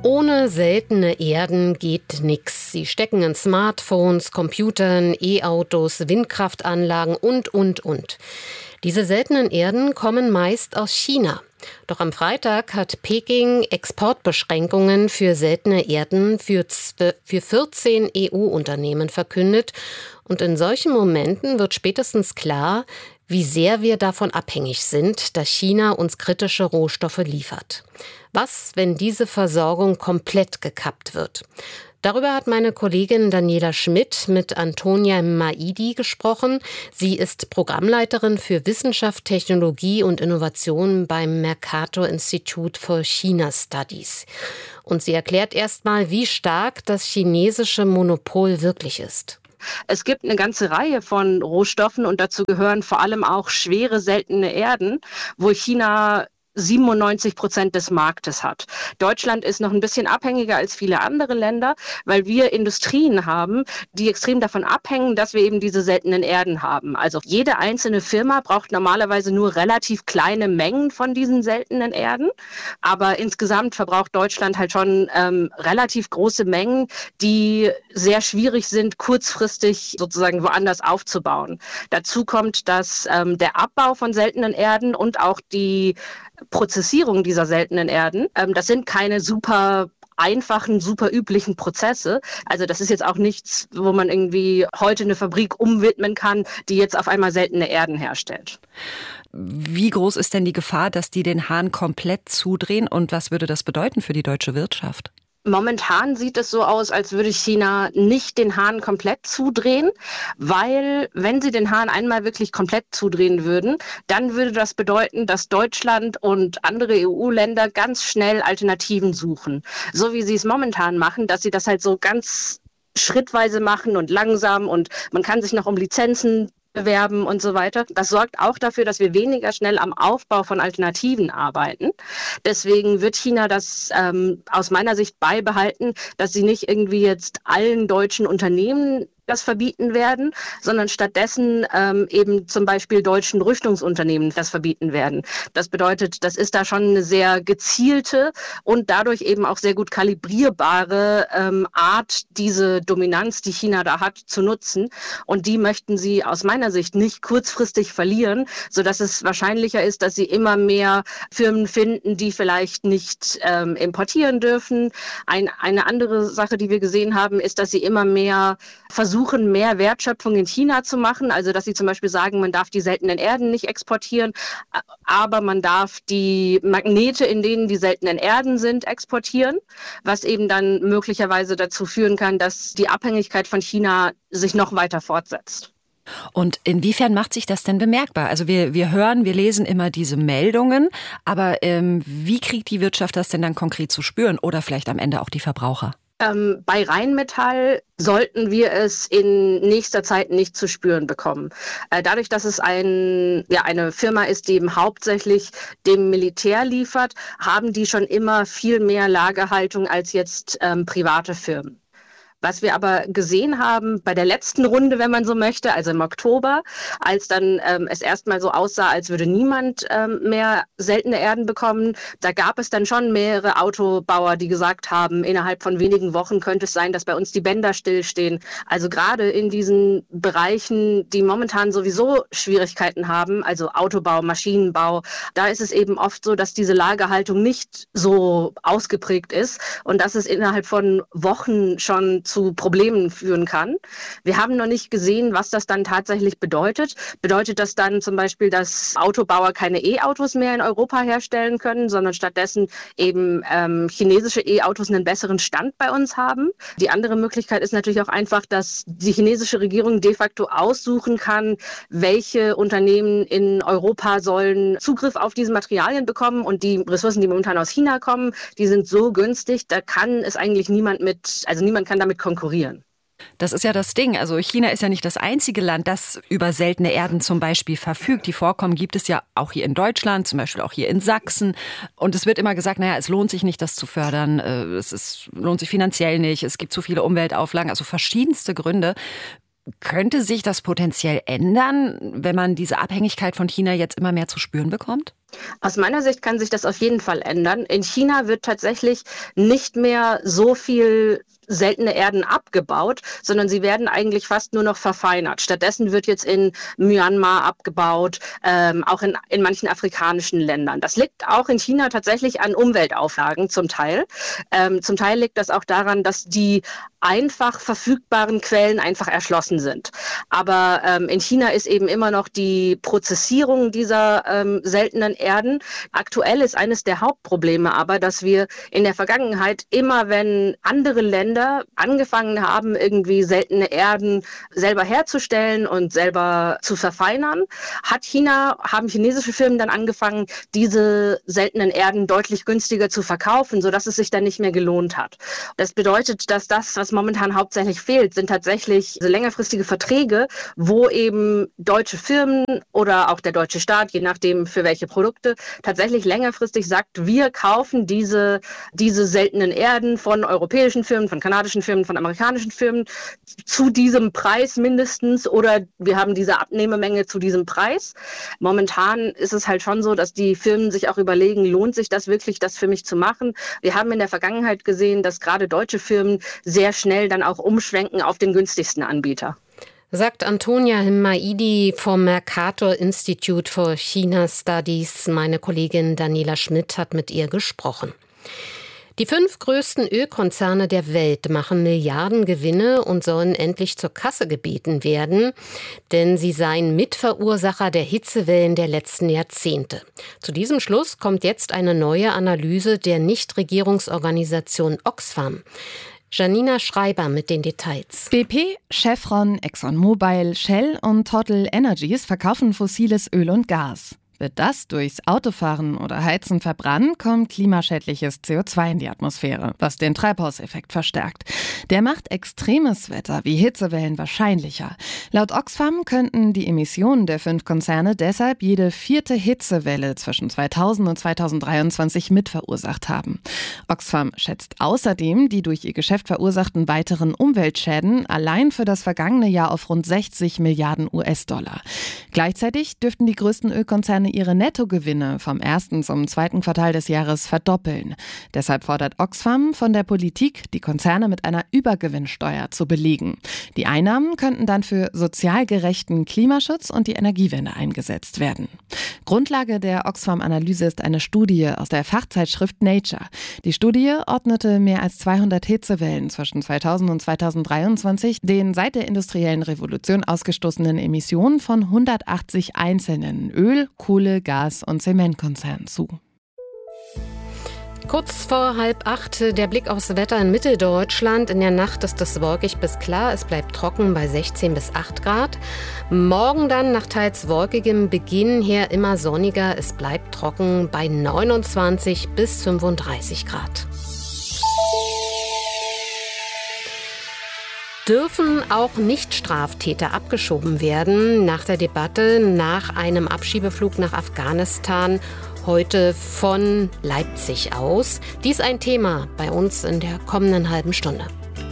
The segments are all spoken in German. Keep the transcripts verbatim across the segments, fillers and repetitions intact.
Ohne seltene Erden geht nix. Sie stecken in Smartphones, Computern, E-Autos, Windkraftanlagen und, und, und. Diese seltenen Erden kommen meist aus China. Doch am Freitag hat Peking Exportbeschränkungen für seltene Erden für, für vierzehn E U-Unternehmen verkündet. Und in solchen Momenten wird spätestens klar, wie sehr wir davon abhängig sind, dass China uns kritische Rohstoffe liefert. Was, wenn diese Versorgung komplett gekappt wird? Darüber hat meine Kollegin Daniela Schmidt mit Antonia Maidi gesprochen. Sie ist Programmleiterin für Wissenschaft, Technologie und Innovation beim Mercator Institute for China Studies. Und sie erklärt erstmal, wie stark das chinesische Monopol wirklich ist. Es gibt eine ganze Reihe von Rohstoffen und dazu gehören vor allem auch schwere, seltene Erden, wo China siebenundneunzig Prozent des Marktes hat. Deutschland ist noch ein bisschen abhängiger als viele andere Länder, weil wir Industrien haben, die extrem davon abhängen, dass wir eben diese seltenen Erden haben. Also jede einzelne Firma braucht normalerweise nur relativ kleine Mengen von diesen seltenen Erden, aber insgesamt verbraucht Deutschland halt schon ähm, relativ große Mengen, die sehr schwierig sind, kurzfristig sozusagen woanders aufzubauen. Dazu kommt, dass ähm, der Abbau von seltenen Erden und auch die Prozessierung dieser seltenen Erden, ähm, das sind keine super einfachen, super üblichen Prozesse. Also das ist jetzt auch nichts, wo man irgendwie heute eine Fabrik umwidmen kann, die jetzt auf einmal seltene Erden herstellt. Wie groß ist denn die Gefahr, dass die den Hahn komplett zudrehen und was würde das bedeuten für die deutsche Wirtschaft? Momentan sieht es so aus, als würde China nicht den Hahn komplett zudrehen, weil wenn sie den Hahn einmal wirklich komplett zudrehen würden, dann würde das bedeuten, dass Deutschland und andere E U-Länder ganz schnell Alternativen suchen. So wie sie es momentan machen, dass sie das halt so ganz schrittweise machen und langsam und man kann sich noch um Lizenzen bewerben und so weiter. Das sorgt auch dafür, dass wir weniger schnell am Aufbau von Alternativen arbeiten. Deswegen wird China das ähm, aus meiner Sicht beibehalten, dass sie nicht irgendwie jetzt allen deutschen Unternehmen das verbieten werden, sondern stattdessen ähm, eben zum Beispiel deutschen Rüstungsunternehmen das verbieten werden. Das bedeutet, das ist da schon eine sehr gezielte und dadurch eben auch sehr gut kalibrierbare ähm, Art, diese Dominanz, die China da hat, zu nutzen. Und die möchten sie aus meiner Sicht nicht kurzfristig verlieren, sodass es wahrscheinlicher ist, dass sie immer mehr Firmen finden, die vielleicht nicht ähm, importieren dürfen. Ein, eine andere Sache, die wir gesehen haben, ist, dass sie immer mehr versuchen, mehr Wertschöpfung in China zu machen, also dass sie zum Beispiel sagen, man darf die seltenen Erden nicht exportieren, aber man darf die Magnete, in denen die seltenen Erden sind, exportieren, was eben dann möglicherweise dazu führen kann, dass die Abhängigkeit von China sich noch weiter fortsetzt. Und inwiefern macht sich das denn bemerkbar? Also wir, wir hören, wir lesen immer diese Meldungen, aber ähm, wie kriegt die Wirtschaft das denn dann konkret zu spüren oder vielleicht am Ende auch die Verbraucher? Ähm, bei Rheinmetall sollten wir es in nächster Zeit nicht zu spüren bekommen. Äh, dadurch, dass es ein, ja, eine Firma ist, die eben hauptsächlich dem Militär liefert, haben die schon immer viel mehr Lagerhaltung als jetzt ähm, private Firmen. Was wir aber gesehen haben bei der letzten Runde, wenn man so möchte, also im Oktober, als dann ähm, es erstmal so aussah, als würde niemand ähm, mehr seltene Erden bekommen, da gab es dann schon mehrere Autobauer, die gesagt haben, innerhalb von wenigen Wochen könnte es sein, dass bei uns die Bänder stillstehen. Also gerade in diesen Bereichen, die momentan sowieso Schwierigkeiten haben, also Autobau, Maschinenbau, da ist es eben oft so, dass diese Lagerhaltung nicht so ausgeprägt ist und dass es innerhalb von Wochen schon zu Problemen führen kann. Wir haben noch nicht gesehen, was das dann tatsächlich bedeutet. Bedeutet das dann zum Beispiel, dass Autobauer keine E-Autos mehr in Europa herstellen können, sondern stattdessen eben ähm, chinesische E-Autos einen besseren Stand bei uns haben? Die andere Möglichkeit ist natürlich auch einfach, dass die chinesische Regierung de facto aussuchen kann, welche Unternehmen in Europa sollen Zugriff auf diese Materialien bekommen und die Ressourcen, die momentan aus China kommen, die sind so günstig, da kann es eigentlich niemand mit, also niemand kann damit konkurrieren. Das ist ja das Ding. Also China ist ja nicht das einzige Land, das über seltene Erden zum Beispiel verfügt. Die Vorkommen gibt es ja auch hier in Deutschland, zum Beispiel auch hier in Sachsen. Und es wird immer gesagt, naja, es lohnt sich nicht, das zu fördern. Es ist, lohnt sich finanziell nicht. Es gibt zu viele Umweltauflagen, also verschiedenste Gründe. Könnte sich das potenziell ändern, wenn man diese Abhängigkeit von China jetzt immer mehr zu spüren bekommt? Aus meiner Sicht kann sich das auf jeden Fall ändern. In China wird tatsächlich nicht mehr so viel seltene Erden abgebaut, sondern sie werden eigentlich fast nur noch verfeinert. Stattdessen wird jetzt in Myanmar abgebaut, ähm, auch in, in manchen afrikanischen Ländern. Das liegt auch in China tatsächlich an Umweltauflagen zum Teil. Ähm, zum Teil liegt das auch daran, dass die einfach verfügbaren Quellen einfach erschlossen sind. Aber ähm, in China ist eben immer noch die Prozessierung dieser ähm, seltenen Erden. Aktuell ist eines der Hauptprobleme aber, dass wir in der Vergangenheit immer, wenn andere Länder angefangen haben, irgendwie seltene Erden selber herzustellen und selber zu verfeinern, hat China, haben chinesische Firmen dann angefangen, diese seltenen Erden deutlich günstiger zu verkaufen, sodass es sich dann nicht mehr gelohnt hat. Das bedeutet, dass das, was momentan hauptsächlich fehlt, sind tatsächlich längerfristige Verträge, wo eben deutsche Firmen oder auch der deutsche Staat, je nachdem für welche Produkte, tatsächlich längerfristig sagt, wir kaufen diese, diese seltenen Erden von europäischen Firmen, von kanadischen Firmen, von amerikanischen Firmen zu diesem Preis mindestens, oder wir haben diese Abnehmemenge zu diesem Preis. Momentan ist es halt schon so, dass die Firmen sich auch überlegen, lohnt sich das wirklich, das für mich zu machen? Wir haben in der Vergangenheit gesehen, dass gerade deutsche Firmen sehr schnell dann auch umschwenken auf den günstigsten Anbieter. Sagt Antonia Himmaidi vom Mercator Institute for China Studies. Meine Kollegin Daniela Schmidt hat mit ihr gesprochen. Die fünf größten Ölkonzerne der Welt machen Milliardengewinne und sollen endlich zur Kasse gebeten werden, denn sie seien Mitverursacher der Hitzewellen der letzten Jahrzehnte. Zu diesem Schluss kommt jetzt eine neue Analyse der Nichtregierungsorganisation Oxfam. Janina Schreiber mit den Details. B P, Chevron, ExxonMobil, Shell und Total Energies verkaufen fossiles Öl und Gas. Wird das durchs Autofahren oder Heizen verbrannt, kommt klimaschädliches C O zwei in die Atmosphäre, was den Treibhauseffekt verstärkt. Der macht extremes Wetter wie Hitzewellen wahrscheinlicher. Laut Oxfam könnten die Emissionen der fünf Konzerne deshalb jede vierte Hitzewelle zwischen zweitausend und zweitausenddreiundzwanzig mitverursacht haben. Oxfam schätzt außerdem die durch ihr Geschäft verursachten weiteren Umweltschäden allein für das vergangene Jahr auf rund sechzig Milliarden U S-Dollar. Gleichzeitig dürften die größten Ölkonzerne ihre Nettogewinne vom ersten zum zweiten Quartal des Jahres verdoppeln. Deshalb fordert Oxfam von der Politik, die Konzerne mit einer Übergewinnsteuer zu belegen. Die Einnahmen könnten dann für sozial gerechten Klimaschutz und die Energiewende eingesetzt werden. Grundlage der Oxfam-Analyse ist eine Studie aus der Fachzeitschrift Nature. Die Studie ordnete mehr als zweihundert Hitzewellen zwischen zweitausend und zweitausenddreiundzwanzig den seit der industriellen Revolution ausgestoßenen Emissionen von hundertachtzig einzelnen Öl-, Kohle-, Gas- und Zementkonzernen zu. Kurz vor halb acht der Blick aufs Wetter in Mitteldeutschland. In der Nacht ist es wolkig bis klar. Es bleibt trocken bei sechzehn bis acht Grad. Morgen dann nach teils wolkigem Beginn her immer sonniger. Es bleibt trocken bei neunundzwanzig bis fünfunddreißig Grad. Dürfen auch Nicht-Straftäter abgeschoben werden? Nach der Debatte nach einem Abschiebeflug nach Afghanistan heute von Leipzig aus. Dies ein Thema bei uns in der kommenden halben Stunde.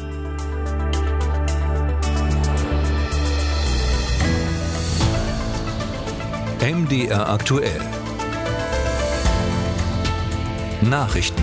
M D R aktuell. Nachrichten.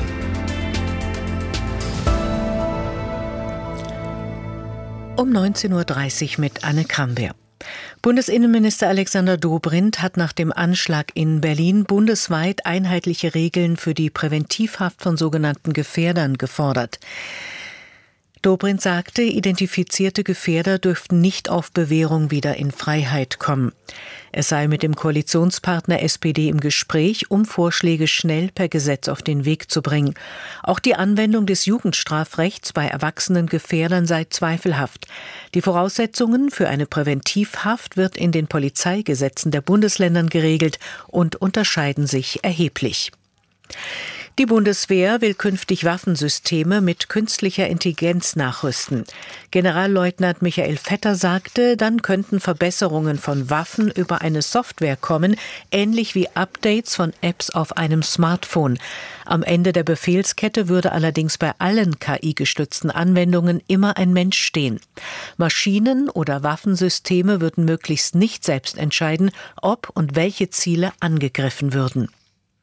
Um neunzehn Uhr dreißig mit Anne Kramberg. Bundesinnenminister Alexander Dobrindt hat nach dem Anschlag in Berlin bundesweit einheitliche Regeln für die Präventivhaft von sogenannten Gefährdern gefordert. Dobrindt sagte, identifizierte Gefährder dürften nicht auf Bewährung wieder in Freiheit kommen. Es sei mit dem Koalitionspartner S P D im Gespräch, um Vorschläge schnell per Gesetz auf den Weg zu bringen. Auch die Anwendung des Jugendstrafrechts bei erwachsenen Gefährdern sei zweifelhaft. Die Voraussetzungen für eine Präventivhaft wird in den Polizeigesetzen der Bundesländern geregelt und unterscheiden sich erheblich. Die Bundeswehr will künftig Waffensysteme mit künstlicher Intelligenz nachrüsten. Generalleutnant Michael Vetter sagte, dann könnten Verbesserungen von Waffen über eine Software kommen, ähnlich wie Updates von Apps auf einem Smartphone. Am Ende der Befehlskette würde allerdings bei allen K I-gestützten Anwendungen immer ein Mensch stehen. Maschinen oder Waffensysteme würden möglichst nicht selbst entscheiden, ob und welche Ziele angegriffen würden.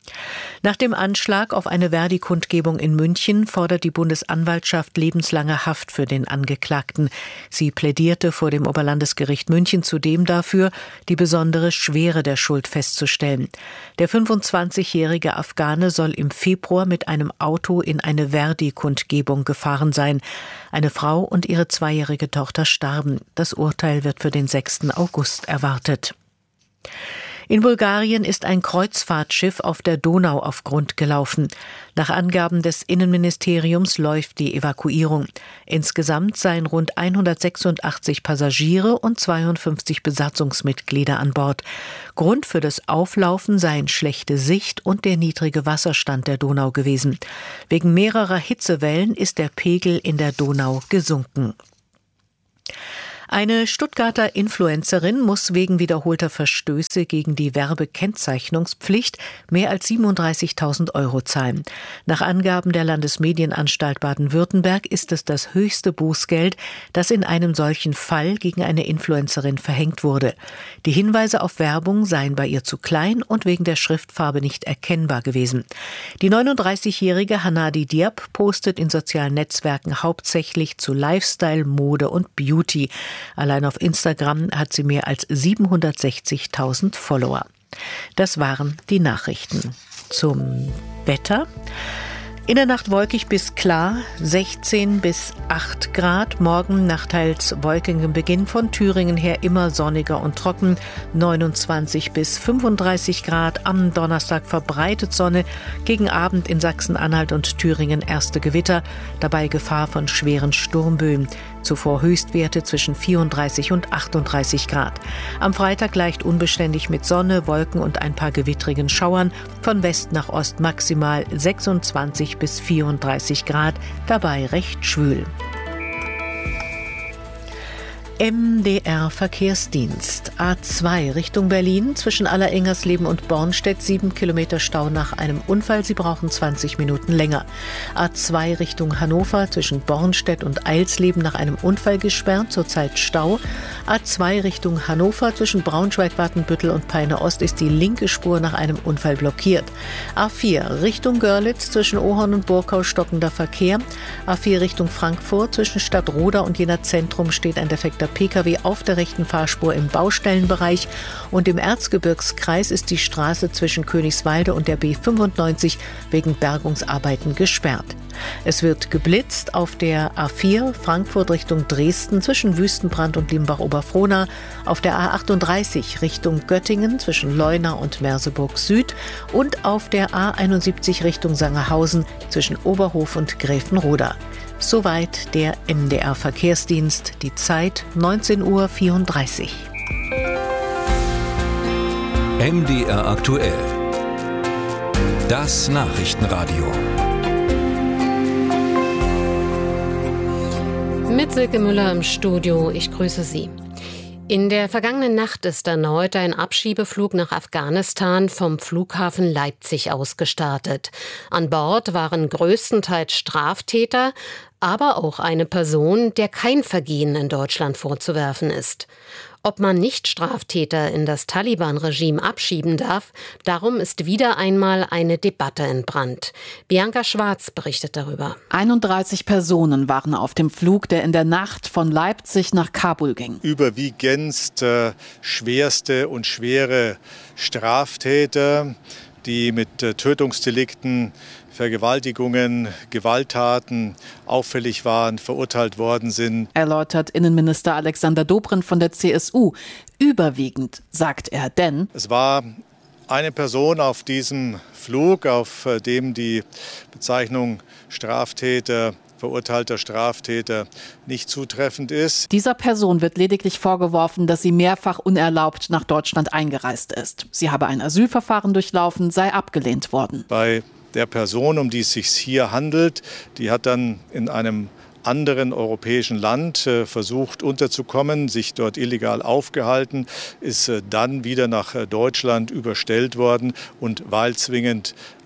Nach dem Anschlag auf eine Verdi-Kundgebung in München fordert die Bundesanwaltschaft lebenslange Haft für den Angeklagten. Sie plädierte vor dem Oberlandesgericht München zudem dafür, die besondere Schwere der Schuld festzustellen. Der fünfundzwanzigjährige Afghane soll im Februar mit einem Auto in eine Verdi-Kundgebung gefahren sein. Eine Frau und ihre zweijährige Tochter starben. Das Urteil wird für den sechsten August erwartet. In Bulgarien ist ein Kreuzfahrtschiff auf der Donau auf Grund gelaufen. Nach Angaben des Innenministeriums läuft die Evakuierung. Insgesamt seien rund hundertsechsundachtzig Passagiere und zweiundfünfzig Besatzungsmitglieder an Bord. Grund für das Auflaufen seien schlechte Sicht und der niedrige Wasserstand der Donau gewesen. Wegen mehrerer Hitzewellen ist der Pegel in der Donau gesunken. Eine Stuttgarter Influencerin muss wegen wiederholter Verstöße gegen die Werbekennzeichnungspflicht mehr als siebenunddreißigtausend Euro zahlen. Nach Angaben der Landesmedienanstalt Baden-Württemberg ist es das höchste Bußgeld, das in einem solchen Fall gegen eine Influencerin verhängt wurde. Die Hinweise auf Werbung seien bei ihr zu klein und wegen der Schriftfarbe nicht erkennbar gewesen. Die neununddreißigjährige Hanadi Diab postet in sozialen Netzwerken hauptsächlich zu Lifestyle, Mode und Beauty. Allein auf Instagram hat sie mehr als siebenhundertsechzigtausend Follower. Das waren die Nachrichten. Zum Wetter. In der Nacht wolkig bis klar, sechzehn bis acht Grad. Morgen nach teils wolkigem Beginn von Thüringen her immer sonniger und trocken, neunundzwanzig bis fünfunddreißig Grad. Am Donnerstag verbreitet Sonne, gegen Abend in Sachsen-Anhalt und Thüringen erste Gewitter, dabei Gefahr von schweren Sturmböen. Zuvor Höchstwerte zwischen vierunddreißig und achtunddreißig Grad. Am Freitag leicht unbeständig mit Sonne, Wolken und ein paar gewittrigen Schauern. Von West nach Ost maximal sechsundzwanzig bis vierunddreißig Grad, dabei recht schwül. M D R Verkehrsdienst. A zwei Richtung Berlin zwischen Allerengersleben und Bornstedt. Sieben Kilometer Stau nach einem Unfall. Sie brauchen zwanzig Minuten länger. A zwei Richtung Hannover zwischen Bornstedt und Eilsleben nach einem Unfall gesperrt. Zurzeit Stau. A zwei Richtung Hannover zwischen Braunschweig, Watenbüttel und Peine Ost ist die linke Spur nach einem Unfall blockiert. A vier Richtung Görlitz zwischen Ohorn und Burgau stockender Verkehr. A vier Richtung Frankfurt zwischen Stadtroda und Jena Zentrum steht ein defekter P K W auf der rechten Fahrspur im Baustellenbereich und im Erzgebirgskreis ist die Straße zwischen Königswalde und der B fünfundneunzig wegen Bergungsarbeiten gesperrt. Es wird geblitzt auf der A vier Frankfurt Richtung Dresden zwischen Wüstenbrand und Limbach-Oberfrohna, auf der A achtunddreißig Richtung Göttingen zwischen Leuna und Merseburg Süd und auf der A einundsiebzig Richtung Sangerhausen zwischen Oberhof und Gräfenroda. Soweit der M D R Verkehrsdienst, die Zeit neunzehn Uhr vierunddreißig. M D R aktuell. Das Nachrichtenradio. Mit Silke Müller im Studio, ich grüße Sie. In der vergangenen Nacht ist erneut ein Abschiebeflug nach Afghanistan vom Flughafen Leipzig aus gestartet. An Bord waren größtenteils Straftäter, aber auch eine Person, der kein Vergehen in Deutschland vorzuwerfen ist. Ob man Nicht-Straftäter in das Taliban-Regime abschieben darf, darum ist wieder einmal eine Debatte entbrannt. Bianca Schwarz berichtet darüber. einunddreißig Personen waren auf dem Flug, der in der Nacht von Leipzig nach Kabul ging. Überwiegend äh, schwerste und schwere Straftäter, die mit äh, Tötungsdelikten, Vergewaltigungen, Gewalttaten auffällig waren, verurteilt worden sind. Erläutert Innenminister Alexander Dobrindt von der C S U. Überwiegend, sagt er, denn es war eine Person auf diesem Flug, auf dem die Bezeichnung Straftäter, verurteilter Straftäter nicht zutreffend ist. Dieser Person wird lediglich vorgeworfen, dass sie mehrfach unerlaubt nach Deutschland eingereist ist. Sie habe ein Asylverfahren durchlaufen, sei abgelehnt worden. Bei der Person, um die es sich hier handelt, die hat dann in einem anderen europäischen Land äh, versucht unterzukommen, sich dort illegal aufgehalten, ist äh, dann wieder nach äh, Deutschland überstellt worden und wahlzwingend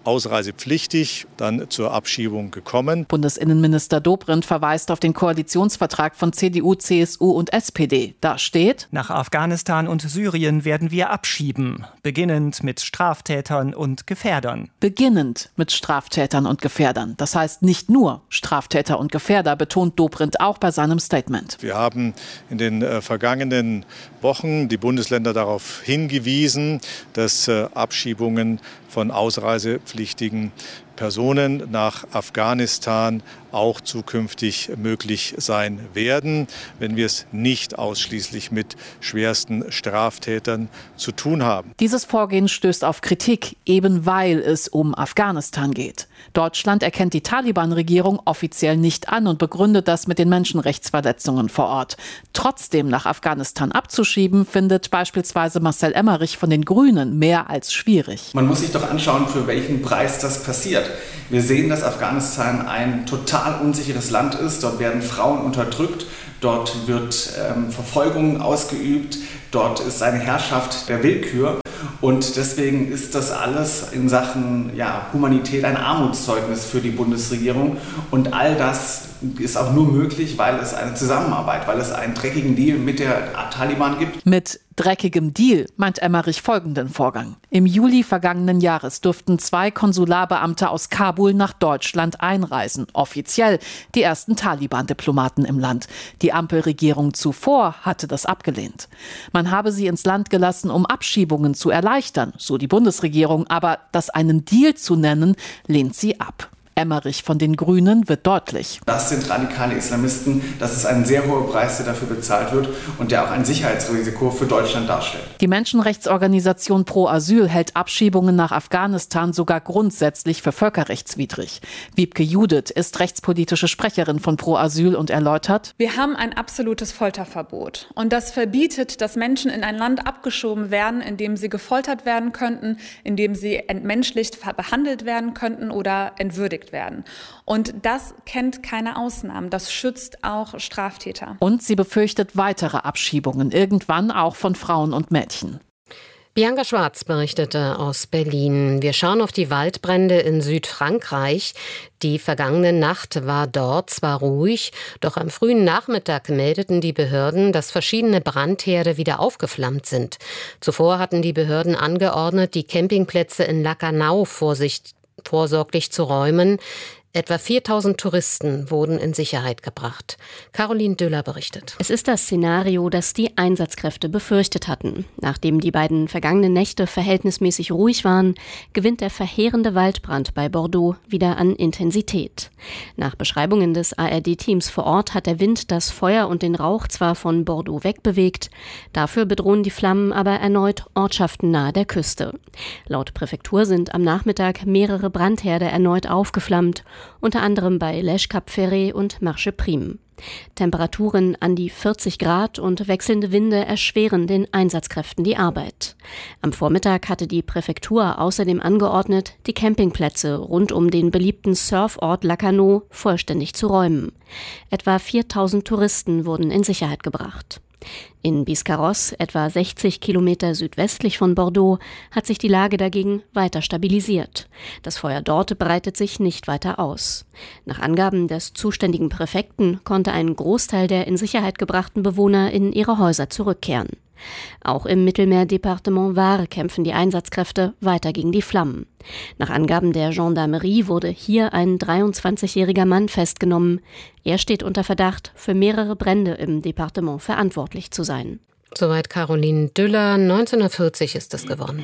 ausreisepflichtig, dann zur Abschiebung gekommen. Bundesinnenminister Dobrindt verweist auf den Koalitionsvertrag von C D U, C S U und S P D. Da steht: Nach Afghanistan und Syrien werden wir abschieben, beginnend mit Straftätern und Gefährdern. Beginnend mit Straftätern und Gefährdern. Das heißt nicht nur Straftäter und Gefährder, betont Dobrindt auch bei seinem Statement. Wir haben in den äh, vergangenen Wochen die Bundesländer darauf hingewiesen, dass äh, Abschiebungen von ausreisepflichtigen Personen nach Afghanistan auch zukünftig möglich sein werden, wenn wir es nicht ausschließlich mit schwersten Straftätern zu tun haben. Dieses Vorgehen stößt auf Kritik, eben weil es um Afghanistan geht. Deutschland erkennt die Taliban-Regierung offiziell nicht an und begründet das mit den Menschenrechtsverletzungen vor Ort. Trotzdem nach Afghanistan abzuschieben, findet beispielsweise Marcel Emmerich von den Grünen mehr als schwierig. Man muss sich doch anschauen, für welchen Preis das passiert. Wir sehen, dass Afghanistan ein total unsicheres Land ist. Dort werden Frauen unterdrückt, dort wird ähm, Verfolgung ausgeübt, dort ist eine Herrschaft der Willkür. Und deswegen ist das alles in Sachen ja, Humanität ein Armutszeugnis für die Bundesregierung. Und all das ist auch nur möglich, weil es eine Zusammenarbeit, weil es einen dreckigen Deal mit der Taliban gibt. Mit dreckigem Deal meint Emmerich folgenden Vorgang. Im Juli vergangenen Jahres durften zwei Konsularbeamte aus Kabul nach Deutschland einreisen. Offiziell die ersten Taliban-Diplomaten im Land. Die Ampelregierung zuvor hatte das abgelehnt. Man habe sie ins Land gelassen, um Abschiebungen zu erleichtern, so die Bundesregierung. Aber das einen Deal zu nennen, lehnt sie ab. Emmerich von den Grünen wird deutlich. Das sind radikale Islamisten. Das ist ein sehr hoher Preis, der dafür bezahlt wird und der auch ein Sicherheitsrisiko für Deutschland darstellt. Die Menschenrechtsorganisation Pro Asyl hält Abschiebungen nach Afghanistan sogar grundsätzlich für völkerrechtswidrig. Wiebke Judith ist rechtspolitische Sprecherin von Pro Asyl und erläutert: Wir haben ein absolutes Folterverbot. Und das verbietet, dass Menschen in ein Land abgeschoben werden, in dem sie gefoltert werden könnten, in dem sie entmenschlicht behandelt werden könnten oder entwürdigt werden. Und das kennt keine Ausnahmen. Das schützt auch Straftäter. Und sie befürchtet weitere Abschiebungen, irgendwann auch von Frauen und Mädchen. Bianca Schwarz berichtete aus Berlin. Wir schauen auf die Waldbrände in Südfrankreich. Die vergangene Nacht war dort zwar ruhig, doch am frühen Nachmittag meldeten die Behörden, dass verschiedene Brandherde wieder aufgeflammt sind. Zuvor hatten die Behörden angeordnet, die Campingplätze in Lacanau vorsichtig vorsorglich zu räumen. Etwa viertausend Touristen wurden in Sicherheit gebracht. Caroline Döller berichtet. Es ist das Szenario, das die Einsatzkräfte befürchtet hatten. Nachdem die beiden vergangenen Nächte verhältnismäßig ruhig waren, gewinnt der verheerende Waldbrand bei Bordeaux wieder an Intensität. Nach Beschreibungen des A R D-Teams vor Ort hat der Wind das Feuer und den Rauch zwar von Bordeaux wegbewegt, dafür bedrohen die Flammen aber erneut Ortschaften nahe der Küste. Laut Präfektur sind am Nachmittag mehrere Brandherde erneut aufgeflammt, unter anderem bei Lèche Cap Ferret und Marche Prime. Temperaturen an die vierzig Grad und wechselnde Winde erschweren den Einsatzkräften die Arbeit. Am Vormittag hatte die Präfektur außerdem angeordnet, die Campingplätze rund um den beliebten Surfort Lacanau vollständig zu räumen. Etwa viertausend Touristen wurden in Sicherheit gebracht. In Biscarrosse, etwa sechzig Kilometer südwestlich von Bordeaux, hat sich die Lage dagegen weiter stabilisiert. Das Feuer dort breitet sich nicht weiter aus. Nach Angaben des zuständigen Präfekten konnte ein Großteil der in Sicherheit gebrachten Bewohner in ihre Häuser zurückkehren. Auch im Mittelmeerdepartement Var kämpfen die Einsatzkräfte weiter gegen die Flammen. Nach Angaben der Gendarmerie wurde hier ein dreiundzwanzigjähriger Mann festgenommen. Er steht unter Verdacht, für mehrere Brände im Departement verantwortlich zu sein. Soweit Caroline Düller. neunzehnhundertvierzig ist es geworden.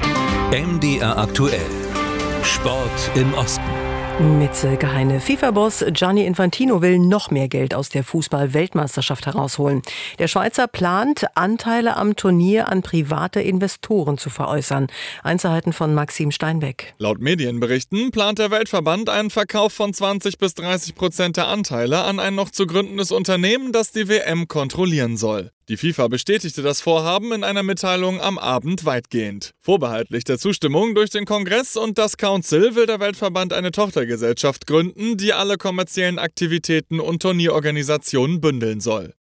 M D R aktuell. Sport im Osten. Mit Silke Heine. FIFA-Boss Gianni Infantino will noch mehr Geld aus der Fußball-Weltmeisterschaft herausholen. Der Schweizer plant, Anteile am Turnier an private Investoren zu veräußern. Einzelheiten von Maxim Steinbeck. Laut Medienberichten plant der Weltverband einen Verkauf von zwanzig bis dreißig Prozent der Anteile an ein noch zu gründendes Unternehmen, das die W M kontrollieren soll. Die FIFA bestätigte das Vorhaben in einer Mitteilung am Abend weitgehend. Vorbehaltlich der Zustimmung durch den Kongress und das Council will der Weltverband eine Tochtergesellschaft gründen, die alle kommerziellen Aktivitäten und Turnierorganisationen bündeln soll.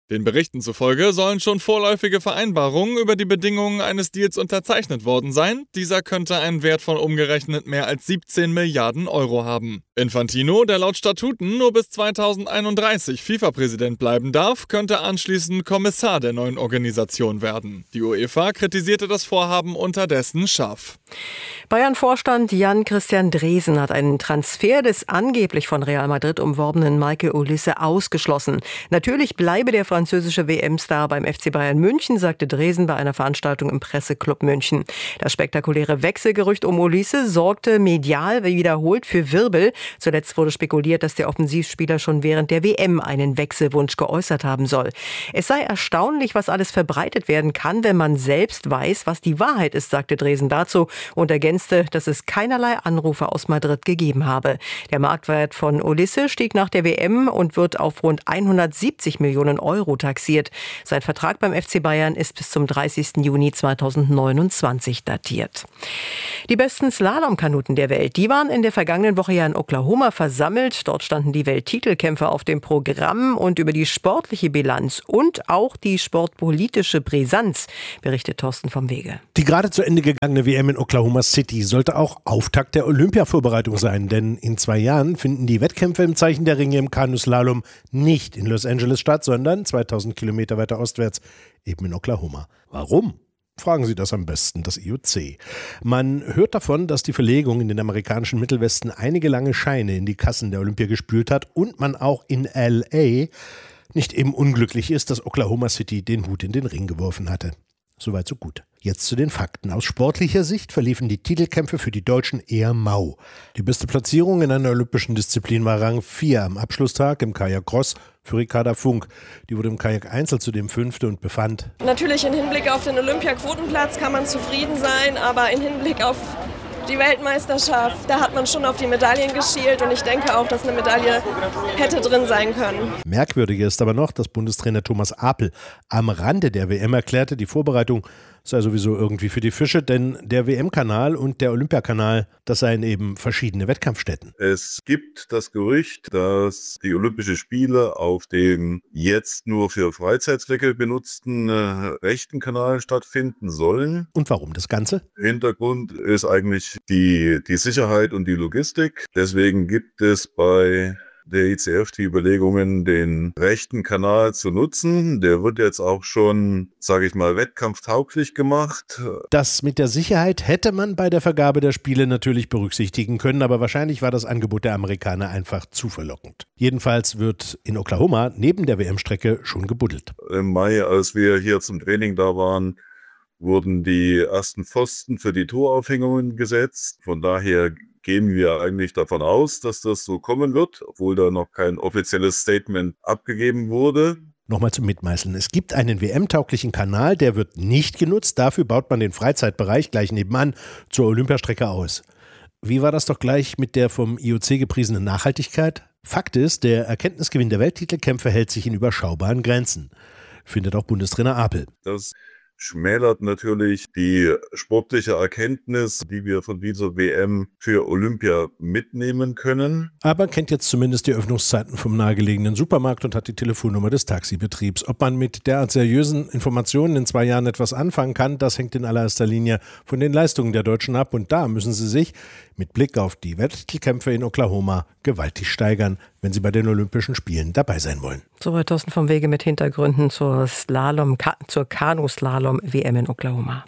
Den Berichten zufolge sollen schon vorläufige Vereinbarungen über die Bedingungen eines Deals unterzeichnet worden sein. Dieser könnte einen Wert von umgerechnet mehr als siebzehn Milliarden Euro haben. Infantino, der laut Statuten nur bis zweitausendeinunddreißig FIFA-Präsident bleiben darf, könnte anschließend Kommissar der neuen Organisation werden. Die UEFA kritisierte das Vorhaben unterdessen scharf. Bayern-Vorstand Jan-Christian Dresen hat einen Transfer des angeblich von Real Madrid umworbenen Michael Olise ausgeschlossen. Natürlich bleibe der französische W M-Star beim F C Bayern München, sagte Dresen bei einer Veranstaltung im Presseclub München. Das spektakuläre Wechselgerücht um Olise sorgte medial wie wiederholt für Wirbel. Zuletzt wurde spekuliert, dass der Offensivspieler schon während der W M einen Wechselwunsch geäußert haben soll. Es sei erstaunlich, was alles verbreitet werden kann, wenn man selbst weiß, was die Wahrheit ist, sagte Dresen dazu und ergänzte, dass es keinerlei Anrufe aus Madrid gegeben habe. Der Marktwert von Olise stieg nach der W M und wird auf rund hundertsiebzig Millionen Euro taxiert. Sein Vertrag beim F C Bayern ist bis zum dreißigsten Juni zweitausendneunundzwanzig datiert. Die besten Slalomkanuten der Welt, die waren in der vergangenen Woche ja in Oklahoma versammelt. Dort standen die Welttitelkämpfer auf dem Programm und über die sportliche Bilanz und auch die sportpolitische Brisanz berichtet Thorsten vom Wege. Die gerade zu Ende gegangene W M in Oklahoma City sollte auch Auftakt der Olympiavorbereitung sein, denn in zwei Jahren finden die Wettkämpfe im Zeichen der Ringe im Kanuslalom nicht in Los Angeles statt, sondern zweitausend Kilometer weiter ostwärts, eben in Oklahoma. Warum? Fragen Sie das am besten, das I O C. Man hört davon, dass die Verlegung in den amerikanischen Mittelwesten einige lange Scheine in die Kassen der Olympia gespült hat und man auch in L A nicht eben unglücklich ist, dass Oklahoma City den Hut in den Ring geworfen hatte. Soweit so gut. Jetzt zu den Fakten. Aus sportlicher Sicht verliefen die Titelkämpfe für die Deutschen eher mau. Die beste Platzierung in einer olympischen Disziplin war Rang vier am Abschlusstag im Kajak Cross für Ricarda Funk. Die wurde im Kajak Einzel zudem Fünfte und befand: Natürlich im Hinblick auf den Olympiaquotenplatz kann man zufrieden sein, aber im Hinblick auf die Weltmeisterschaft, da hat man schon auf die Medaillen geschielt und ich denke auch, dass eine Medaille hätte drin sein können. Merkwürdiger ist aber noch, dass Bundestrainer Thomas Apel am Rande der W M erklärte, die Vorbereitung sei sowieso irgendwie für die Fische, denn der W M-Kanal und der Olympiakanal, das seien eben verschiedene Wettkampfstätten. Es gibt das Gerücht, dass die Olympischen Spiele auf dem jetzt nur für Freizeitzwecke benutzten äh, rechten Kanal stattfinden sollen. Und warum das Ganze? Hintergrund ist eigentlich die, die Sicherheit und die Logistik. Deswegen gibt es bei der I C F die Überlegungen, den rechten Kanal zu nutzen. Der wird jetzt auch schon, sage ich mal, wettkampftauglich gemacht. Das mit der Sicherheit hätte man bei der Vergabe der Spiele natürlich berücksichtigen können, aber wahrscheinlich war das Angebot der Amerikaner einfach zu verlockend. Jedenfalls wird in Oklahoma neben der W M-Strecke schon gebuddelt. Im Mai, als wir hier zum Training da waren, wurden die ersten Pfosten für die Toraufhängungen gesetzt. Von daher gehen wir eigentlich davon aus, dass das so kommen wird, obwohl da noch kein offizielles Statement abgegeben wurde. Nochmal zum Mitmeißeln. Es gibt einen W M-tauglichen Kanal, der wird nicht genutzt. Dafür baut man den Freizeitbereich gleich nebenan zur Olympiastrecke aus. Wie war das doch gleich mit der vom I O C gepriesenen Nachhaltigkeit? Fakt ist, der Erkenntnisgewinn der Welttitelkämpfe hält sich in überschaubaren Grenzen, findet auch Bundestrainer Apel. Das schmälert natürlich die sportliche Erkenntnis, die wir von dieser W M für Olympia mitnehmen können. Aber kennt jetzt zumindest die Öffnungszeiten vom nahegelegenen Supermarkt und hat die Telefonnummer des Taxibetriebs. Ob man mit derart seriösen Informationen in zwei Jahren etwas anfangen kann, das hängt in allererster Linie von den Leistungen der Deutschen ab. Und da müssen sie sich mit Blick auf die Welttitelkämpfe in Oklahoma gewaltig steigern, wenn sie bei den Olympischen Spielen dabei sein wollen. Soweit Thorsten vom Wege mit Hintergründen zur Slalom, zur Kanuslalom-W M in Oklahoma.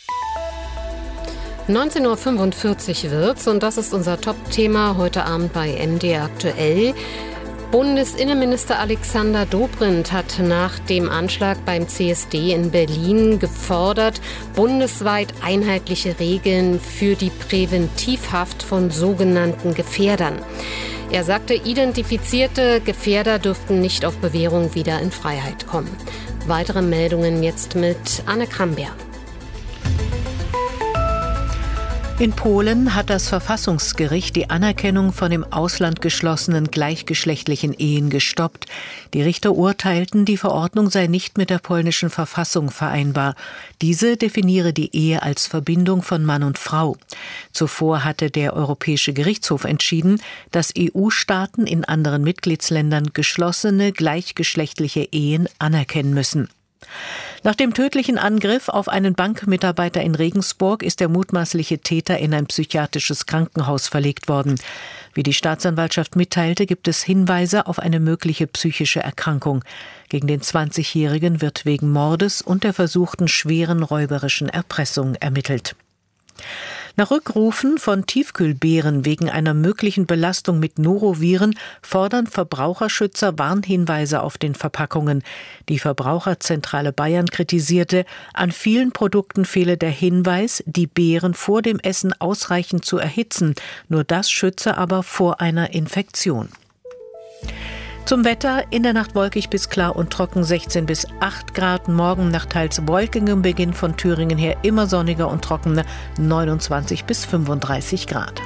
neunzehn Uhr fünfundvierzig wird's und das ist unser Top-Thema heute Abend bei M D R aktuell. Bundesinnenminister Alexander Dobrindt hat nach dem Anschlag beim C S D in Berlin gefordert, bundesweit einheitliche Regeln für die Präventivhaft von sogenannten Gefährdern. Er sagte, identifizierte Gefährder dürften nicht auf Bewährung wieder in Freiheit kommen. Weitere Meldungen jetzt mit Anne Kramberg. In Polen hat das Verfassungsgericht die Anerkennung von im Ausland geschlossenen gleichgeschlechtlichen Ehen gestoppt. Die Richter urteilten, die Verordnung sei nicht mit der polnischen Verfassung vereinbar. Diese definiere die Ehe als Verbindung von Mann und Frau. Zuvor hatte der Europäische Gerichtshof entschieden, dass E U-Staaten in anderen Mitgliedsländern geschlossene gleichgeschlechtliche Ehen anerkennen müssen. Nach dem tödlichen Angriff auf einen Bankmitarbeiter in Regensburg ist der mutmaßliche Täter in ein psychiatrisches Krankenhaus verlegt worden. Wie die Staatsanwaltschaft mitteilte, gibt es Hinweise auf eine mögliche psychische Erkrankung. Gegen den zwanzigjährigen wird wegen Mordes und der versuchten schweren räuberischen Erpressung ermittelt. Nach Rückrufen von Tiefkühlbeeren wegen einer möglichen Belastung mit Noroviren fordern Verbraucherschützer Warnhinweise auf den Verpackungen. Die Verbraucherzentrale Bayern kritisierte, an vielen Produkten fehle der Hinweis, die Beeren vor dem Essen ausreichend zu erhitzen. Nur das schütze aber vor einer Infektion. Zum Wetter: in der Nacht wolkig bis klar und trocken, sechzehn bis acht Grad. Morgen nach teils wolkigem Beginn von Thüringen her immer sonniger und trockener, neunundzwanzig bis fünfunddreißig Grad.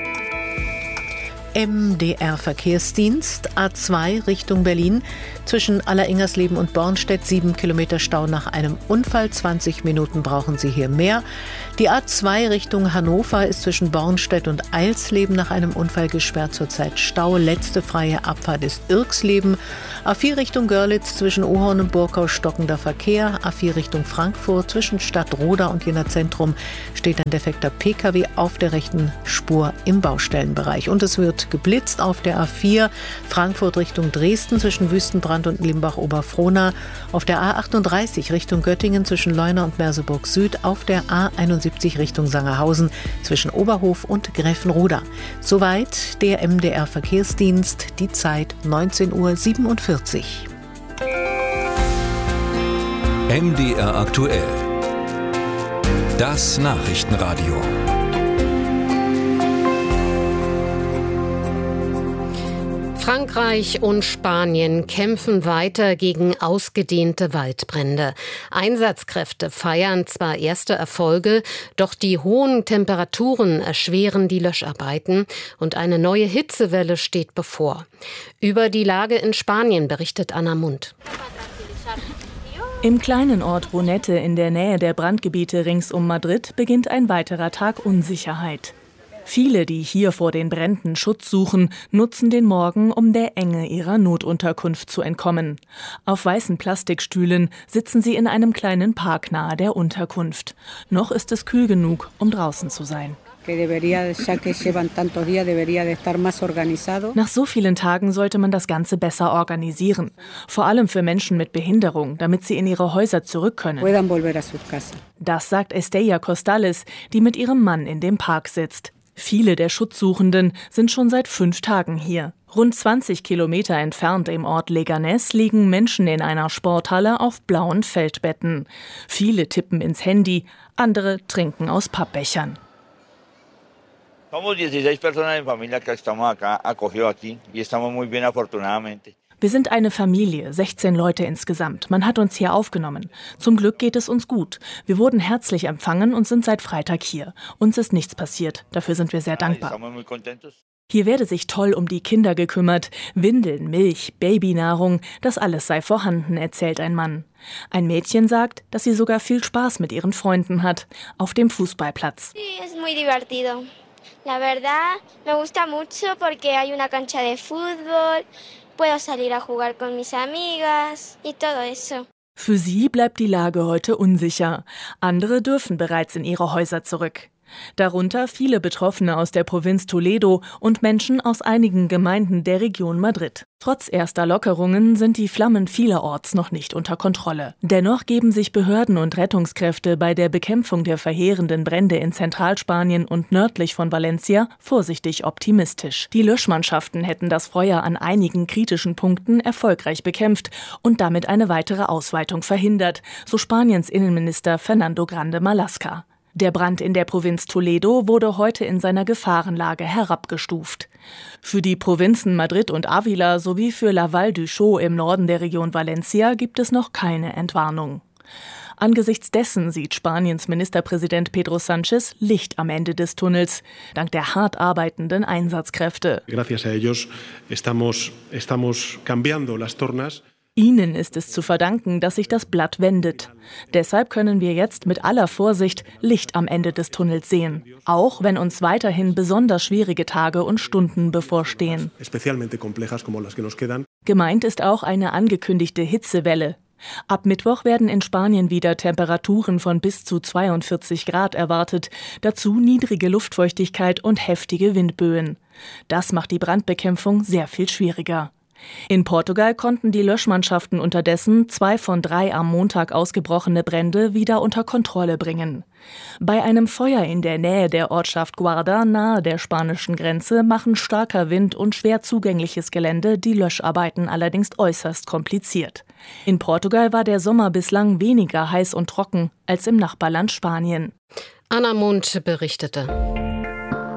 M D R-Verkehrsdienst, A zwei Richtung Berlin. Zwischen Alleringmersleben und Bornstedt sieben Kilometer Stau nach einem Unfall. zwanzig Minuten brauchen Sie hier mehr. Die A zwei Richtung Hannover ist zwischen Bornstedt und Eilsleben nach einem Unfall gesperrt. Zurzeit Stau. Letzte freie Abfahrt ist Irksleben. A vier Richtung Görlitz zwischen Ohorn und Burkau stockender Verkehr. A vier Richtung Frankfurt zwischen Stadtroda und Jena Zentrum steht ein defekter P K W auf der rechten Spur im Baustellenbereich. Und es wird geblitzt auf der A vier Frankfurt Richtung Dresden zwischen Wüstenbrand und Limbach-Oberfrohna, auf der A achtunddreißig Richtung Göttingen zwischen Leuna und Merseburg Süd, auf der A einundsiebzig Richtung Sangerhausen zwischen Oberhof und Gräfenroda. Soweit der M D R-Verkehrsdienst, die Zeit neunzehn Uhr siebenundvierzig. M D R aktuell. Das Nachrichtenradio. Frankreich und Spanien kämpfen weiter gegen ausgedehnte Waldbrände. Einsatzkräfte feiern zwar erste Erfolge, doch die hohen Temperaturen erschweren die Löscharbeiten und eine neue Hitzewelle steht bevor. Über die Lage in Spanien berichtet Anna Mund. Im kleinen Ort Brunete in der Nähe der Brandgebiete rings um Madrid beginnt ein weiterer Tag Unsicherheit. Viele, die hier vor den Bränden Schutz suchen, nutzen den Morgen, um der Enge ihrer Notunterkunft zu entkommen. Auf weißen Plastikstühlen sitzen sie in einem kleinen Park nahe der Unterkunft. Noch ist es kühl genug, um draußen zu sein. Nach so vielen Tagen sollte man das Ganze besser organisieren. Vor allem für Menschen mit Behinderung, damit sie in ihre Häuser zurück können. Das sagt Estella Costales, die mit ihrem Mann in dem Park sitzt. Viele der Schutzsuchenden sind schon seit fünf Tagen hier. Rund zwanzig Kilometer entfernt im Ort Leganés liegen Menschen in einer Sporthalle auf blauen Feldbetten. Viele tippen ins Handy, andere trinken aus Pappbechern. Wir sind eine Familie, sechzehn Leute insgesamt. Man hat uns hier aufgenommen. Zum Glück geht es uns gut. Wir wurden herzlich empfangen und sind seit Freitag hier. Uns ist nichts passiert. Dafür sind wir sehr dankbar. Hier werde sich toll um die Kinder gekümmert. Windeln, Milch, Babynahrung, das alles sei vorhanden, erzählt ein Mann. Ein Mädchen sagt, dass sie sogar viel Spaß mit ihren Freunden hat. Auf dem Fußballplatz. La verdad, me gusta mucho porque hay una cancha de fútbol, puedo salir a jugar con mis amigas y todo eso. Für sie bleibt die Lage heute unsicher. Andere dürfen bereits in ihre Häuser zurück. Darunter viele Betroffene aus der Provinz Toledo und Menschen aus einigen Gemeinden der Region Madrid. Trotz erster Lockerungen sind die Flammen vielerorts noch nicht unter Kontrolle. Dennoch geben sich Behörden und Rettungskräfte bei der Bekämpfung der verheerenden Brände in Zentralspanien und nördlich von Valencia vorsichtig optimistisch. Die Löschmannschaften hätten das Feuer an einigen kritischen Punkten erfolgreich bekämpft und damit eine weitere Ausweitung verhindert, so Spaniens Innenminister Fernando Grande Marlaska. Der Brand in der Provinz Toledo wurde heute in seiner Gefahrenlage herabgestuft. Für die Provinzen Madrid und Ávila sowie für La Vall d'Uixó im Norden der Region Valencia gibt es noch keine Entwarnung. Angesichts dessen sieht Spaniens Ministerpräsident Pedro Sánchez Licht am Ende des Tunnels, dank der hart arbeitenden Einsatzkräfte. Gracias a ellos estamos, estamos cambiando las tornas. Ihnen ist es zu verdanken, dass sich das Blatt wendet. Deshalb können wir jetzt mit aller Vorsicht Licht am Ende des Tunnels sehen, auch wenn uns weiterhin besonders schwierige Tage und Stunden bevorstehen. Gemeint ist auch eine angekündigte Hitzewelle. Ab Mittwoch werden in Spanien wieder Temperaturen von bis zu zweiundvierzig Grad erwartet, dazu niedrige Luftfeuchtigkeit und heftige Windböen. Das macht die Brandbekämpfung sehr viel schwieriger. In Portugal konnten die Löschmannschaften unterdessen zwei von drei am Montag ausgebrochene Brände wieder unter Kontrolle bringen. Bei einem Feuer in der Nähe der Ortschaft Guarda nahe der spanischen Grenze machen starker Wind und schwer zugängliches Gelände die Löscharbeiten allerdings äußerst kompliziert. In Portugal war der Sommer bislang weniger heiß und trocken als im Nachbarland Spanien. Anna Mund berichtete.